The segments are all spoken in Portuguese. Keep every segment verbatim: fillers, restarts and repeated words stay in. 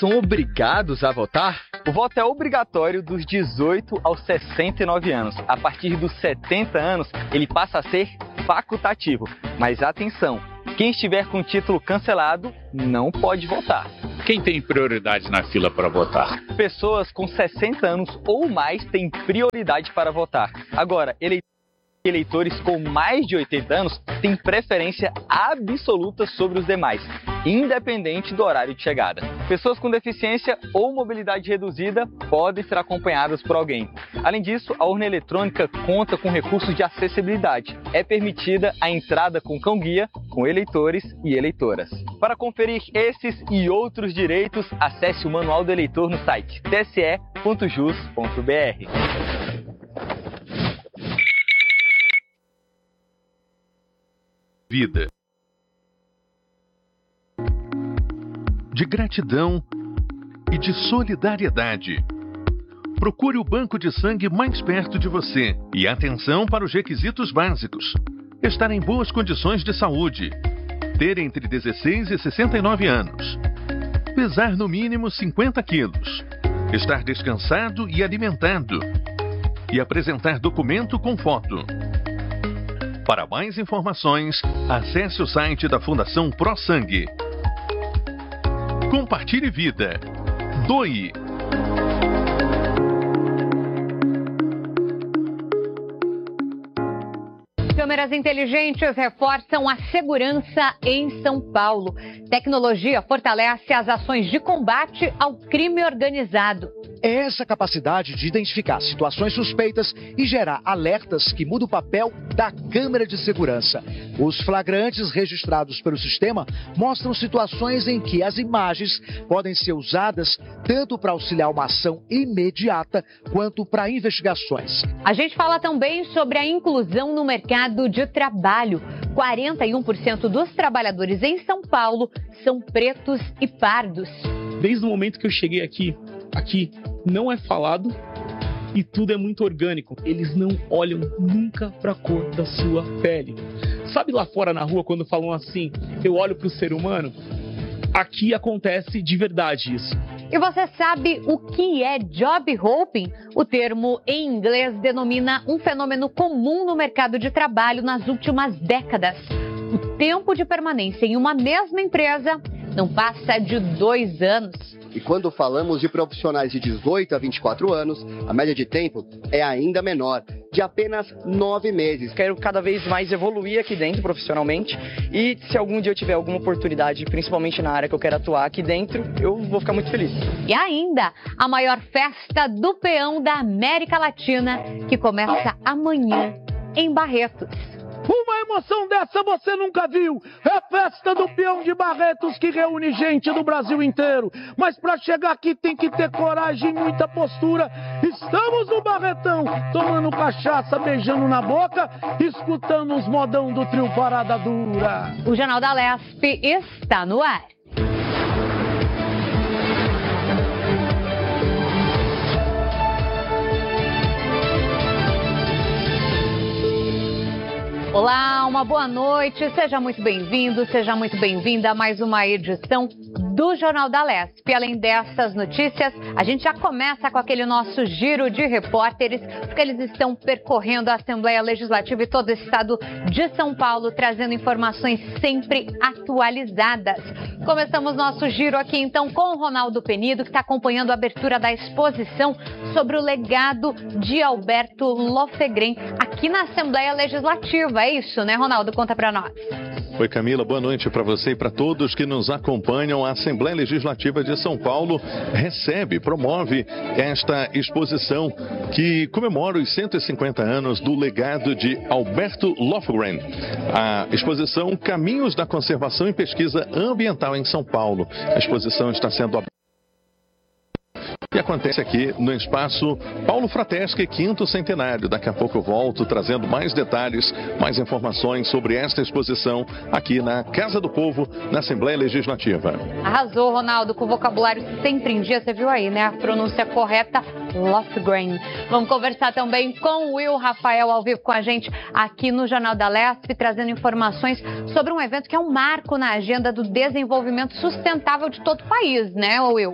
são obrigados a votar? O voto é obrigatório dos dezoito aos sessenta e nove anos. A partir dos setenta anos, ele passa a ser facultativo. Mas atenção, quem estiver com o título cancelado não pode votar. Quem tem prioridade na fila para votar? Pessoas com sessenta anos ou mais têm prioridade para votar. Agora, eleitores eleitores com mais de oitenta anos têm preferência absoluta sobre os demais, independente do horário de chegada. Pessoas com deficiência ou mobilidade reduzida podem ser acompanhadas por alguém. Além disso, a urna eletrônica conta com recursos de acessibilidade. É permitida a entrada com cão-guia, com eleitores e eleitoras. Para conferir esses e outros direitos, acesse o Manual do Eleitor no site t s e ponto jus ponto b r. Vida. De gratidão e de solidariedade. Procure o banco de sangue mais perto de você e atenção para os requisitos básicos. Estar em boas condições de saúde. Ter entre dezesseis e sessenta e nove anos. Pesar no mínimo cinquenta quilos. Estar descansado e alimentado. E apresentar documento com foto. Para mais informações, acesse o site da Fundação Pro Sangue. Compartilhe vida. Doe. Câmeras inteligentes reforçam a segurança em São Paulo. Tecnologia fortalece as ações de combate ao crime organizado. É essa capacidade de identificar situações suspeitas e gerar alertas que muda o papel da câmera de segurança. Os flagrantes registrados pelo sistema mostram situações em que as imagens podem ser usadas tanto para auxiliar uma ação imediata quanto para investigações. A gente fala também sobre a inclusão no mercado de trabalho. quarenta e um por cento dos trabalhadores em São Paulo são pretos e pardos. Desde o momento que eu cheguei aqui, aqui não é falado e tudo é muito orgânico. Eles não olham nunca para a cor da sua pele. Sabe lá fora na rua quando falam assim, eu olho para o ser humano? Aqui acontece de verdade isso. E você sabe o que é job hopping? O termo em inglês denomina um fenômeno comum no mercado de trabalho nas últimas décadas. O tempo de permanência em uma mesma empresa não passa de dois anos. E quando falamos de profissionais de dezoito a vinte e quatro anos, a média de tempo é ainda menor, de apenas nove meses. Quero cada vez mais evoluir aqui dentro profissionalmente e se algum dia eu tiver alguma oportunidade, principalmente na área que eu quero atuar aqui dentro, eu vou ficar muito feliz. E ainda, a maior festa do peão da América Latina, que começa amanhã em Barretos. Uma emoção dessa você nunca viu. É a festa do peão de Barretos que reúne gente do Brasil inteiro. Mas para chegar aqui tem que ter coragem e muita postura. Estamos no Barretão, tomando cachaça, beijando na boca, escutando os modão do trio Parada Dura. O Jornal da Lesp está no ar. Olá, uma boa noite, seja muito bem-vindo, seja muito bem-vinda a mais uma edição do Jornal da Lesp. Além dessas notícias, a gente já começa com aquele nosso giro de repórteres, porque eles estão percorrendo a Assembleia Legislativa e todo o estado de São Paulo, trazendo informações sempre atualizadas. Começamos nosso giro aqui então com o Ronaldo Penido, que está acompanhando a abertura da exposição sobre o legado de Alberto Lofegren aqui na Assembleia Legislativa. É isso, né, Ronaldo? Conta para nós. Oi, Camila, boa noite para você e para todos que nos acompanham. A Assembleia Legislativa de São Paulo recebe, promove esta exposição que comemora os cento e cinquenta anos do legado de Alberto Lofegren. A exposição Caminhos da Conservação e Pesquisa Ambiental em São Paulo. A exposição está sendo aberta que acontece aqui no espaço Paulo Frateschi, quinto centenário. Daqui a pouco eu volto trazendo mais detalhes, mais informações sobre esta exposição aqui na Casa do Povo, na Assembleia Legislativa. Arrasou, Ronaldo, com o vocabulário sempre em dia, você viu aí, né? A pronúncia correta, Lofgren. Vamos conversar também com o Will Rafael ao vivo com a gente aqui no Jornal da Lesp, trazendo informações sobre um evento que é um marco na agenda do desenvolvimento sustentável de todo o país, né, Will?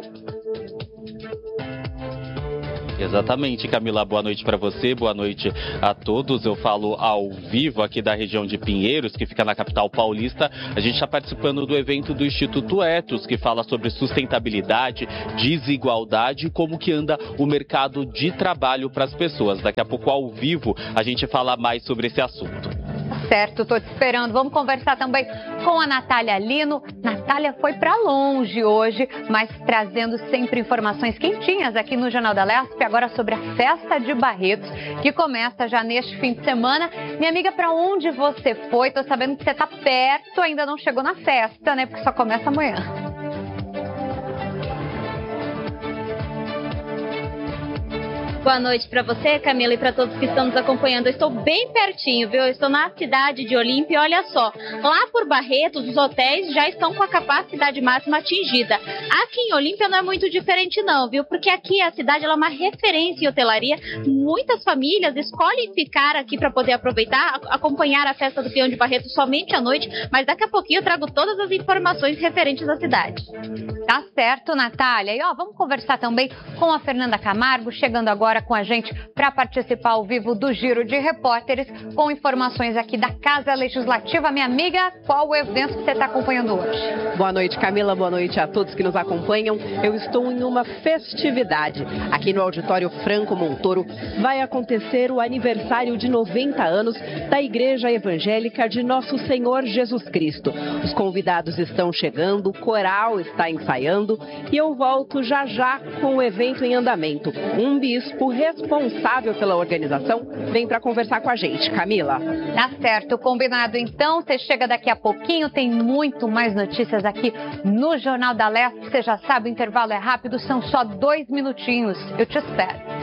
Exatamente, Camila, boa noite para você, boa noite a todos. Eu falo ao vivo aqui da região de Pinheiros, que fica na capital paulista. A gente está participando do evento do Instituto Etos, que fala sobre sustentabilidade, desigualdade e como que anda o mercado de trabalho para as pessoas. Daqui a pouco, ao vivo, a gente fala mais sobre esse assunto. Certo, tô te esperando. Vamos conversar também com a Natália Lino. Natália foi para longe hoje, mas trazendo sempre informações quentinhas aqui no Jornal da Lesp, agora sobre a Festa de Barretos, que começa já neste fim de semana. Minha amiga, para onde você foi? Tô sabendo que você tá perto, ainda não chegou na festa, né? Porque só começa amanhã. Boa noite para você, Camila, e para todos que estão nos acompanhando. Eu estou bem pertinho, viu? Eu estou na cidade de Olímpia e olha só, lá por Barretos, os hotéis já estão com a capacidade máxima atingida. Aqui em Olímpia não é muito diferente não, viu? Porque aqui a cidade ela é uma referência em hotelaria. Muitas famílias escolhem ficar aqui para poder aproveitar, acompanhar a festa do Peão de Barretos somente à noite, mas daqui a pouquinho eu trago todas as informações referentes à cidade. Tá certo, Natália. E ó, vamos conversar também com a Fernanda Camargo, chegando agora com a gente para participar ao vivo do Giro de Repórteres, com informações aqui da Casa Legislativa. Minha amiga, qual o evento que você está acompanhando hoje? Boa noite, Camila. Boa noite a todos que nos acompanham. Eu estou em uma festividade. Aqui no Auditório Franco Montoro vai acontecer o aniversário de noventa anos da Igreja Evangélica de Nosso Senhor Jesus Cristo. Os convidados estão chegando, o coral está ensaiando e eu volto já já com o evento em andamento. Um bispo responsável pela organização vem para conversar com a gente. Camila. Tá certo, combinado então. Você chega daqui a pouquinho, tem muito mais notícias aqui no Jornal da Lesp. Você já sabe, o intervalo é rápido, são só dois minutinhos. Eu te espero.